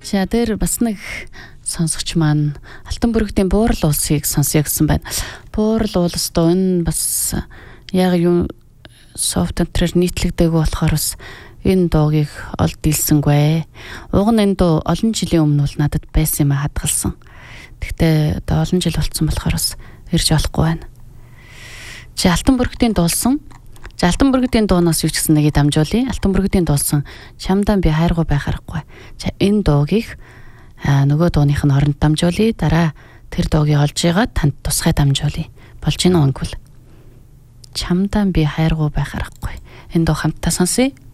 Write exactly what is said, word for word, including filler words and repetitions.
За дээр бас нэг сонсогч маань Алтан бүрэгдийн буурал улсыг сонсё гэсэн байна. Буурал улс доо энэ бас яг юу софт энтрээр нийтлэгдээгүй болохоор бас энэ дуугийг олд дийлсэнгүй. Уг нь энэ дуу олон жилийн өмнө бол надад байсан юм хадгалсан. Гэхдээ одоо олон жил болцсон болохоор бас ирж олохгүй байна. Чи Алтан бүрэгдийн дуулсан. За Алтан бүрэгдийн дуунаас юу ч гэсэн нэгийг дамжуулъя. Алтан бүрэгдийн дуулсан чамдаа би хайргуу байх аргагүй. За энэ дуугийг нөгөө дууных нь оронд дамжуулъя. Дараа тэр дуугийг олж байгаа танд тусгай дамжуулъя. Болж гин үнгүүл. Чамдаа би хайргуу байх аргагүй. Энэ дуу хамтдаа сонсъё.